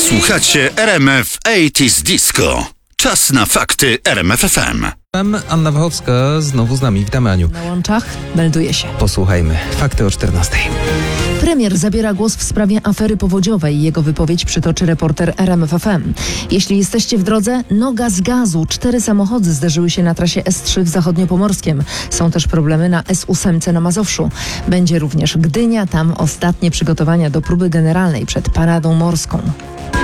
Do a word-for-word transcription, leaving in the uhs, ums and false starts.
Słuchacie R M F osiemdziesiąt Disco. Czas na fakty R M F F M. Anna Wachowska znowu z nami. Witamy, Aniu. Na łączach melduje się. Posłuchajmy. Fakty o czternastej. Premier zabiera głos w sprawie afery powodziowej. Jego wypowiedź przytoczy reporter R M F F M. Jeśli jesteście w drodze, noga z gazu. Cztery samochody zderzyły się na trasie S trzy w Zachodniopomorskiem. Są też problemy na S osiem na Mazowszu. Będzie również Gdynia, tam ostatnie przygotowania do próby generalnej przed paradą morską.